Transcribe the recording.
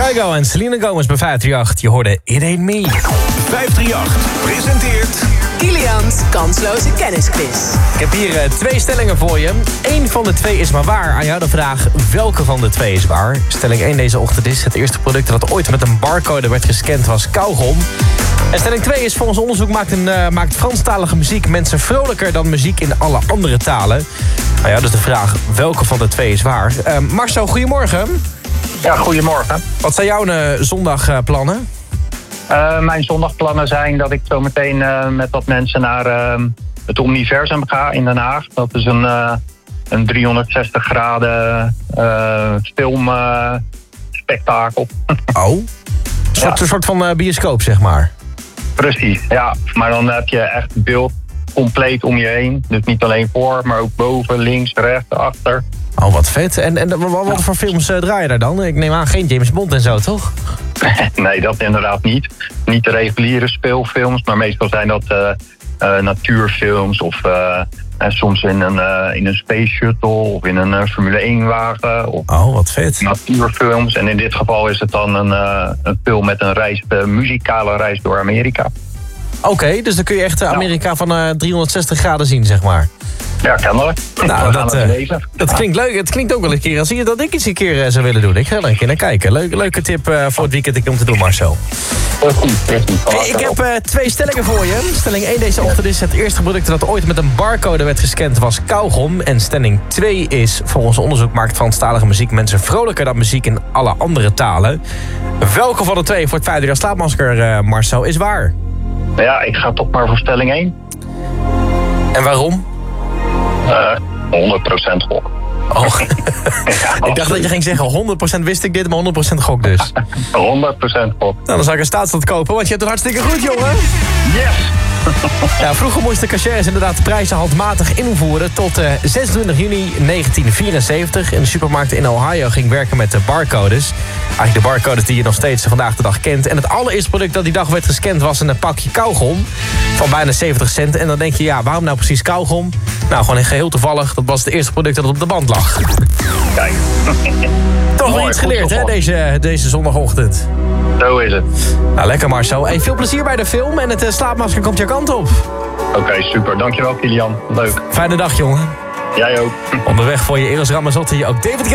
Kygo en Selena Gomez bij 538. Je hoorde It Ain't Me. 538 presenteert... Kilians kansloze kennisquiz. Ik heb hier 2 stellingen voor je. 1 van de 2 is maar waar. Aan jou de vraag, welke van de 2 is waar? Stelling 1 deze ochtend is... het eerste product dat ooit met een barcode werd gescand was kauwgom. En stelling 2 is, volgens onderzoek maakt Franstalige muziek mensen vrolijker dan muziek in alle andere talen. Nou ja, dus de vraag, welke van de 2 is waar? Marcel, goedemorgen. Ja, goedemorgen. Wat zijn jouw zondagplannen? Mijn zondagplannen zijn dat ik zo meteen met wat mensen naar het Omniversum ga in Den Haag. Dat is een 360 graden filmspektakel. Oh, een soort van bioscoop, zeg maar. Precies, ja. Maar dan heb je echt het beeld compleet om je heen. Dus niet alleen voor, maar ook boven, links, rechts, achter. Oh, wat vet. En wat voor films draai je daar dan? Ik neem aan geen James Bond en zo, toch? Nee, dat inderdaad niet. Niet de reguliere speelfilms, maar meestal zijn dat natuurfilms of soms in een space shuttle of in een Formule 1 wagen. Of wat vet. Natuurfilms. En in dit geval is het dan een film met een muzikale reis door Amerika. Oké, dus dan kun je echt Amerika van 360 graden zien, zeg maar. Ja, kennelijk. Nou, dat klinkt leuk. Het klinkt ook wel een keer als je dat ik eens een keer zou willen doen. Ik ga er een keer naar kijken. Leuke tip voor het weekend om te doen, Marcel. Ik heb 2 stellingen voor je. Stelling 1 deze ochtend is: het eerste product dat ooit met een barcode werd gescand was kauwgom. En stelling 2 is: volgens onderzoek maakt Franstalige muziek mensen vrolijker dan muziek in alle andere talen. Welke van de 2 voor het 538 slaapmasker, Marcel, is waar? Ja, ik ga toch maar voor stelling 1. En waarom? 100% gok. Oh. Ik dacht dat je ging zeggen 100% wist ik dit, maar 100% gok dus. 100% gok. Nou, dan zou ik een staatsland kopen, want je hebt het hartstikke goed, jongen. Yes! Ja, vroeger moesten cashiers inderdaad prijzen handmatig invoeren. Tot 26 juni 1974 in de supermarkt in Ohio ging werken met de barcodes. Eigenlijk de barcodes die je nog steeds vandaag de dag kent. En het allereerste product dat die dag werd gescand was een pakje kauwgom van bijna 70 cent. En dan denk je, ja, waarom nou precies kauwgom? Nou, gewoon geheel toevallig. Dat was het eerste product dat op de band lag. Kijk. Toch wel iets geleerd, hè, deze zondagochtend. Zo is het. Nou, lekker Marcel. Hey, veel plezier bij de film en het slaapmasker komt je kant op. Oké, super. Dankjewel, Kilian. Leuk. Fijne dag, jongen. Jij ook. Onderweg voor je Eros Ramazzotti ook David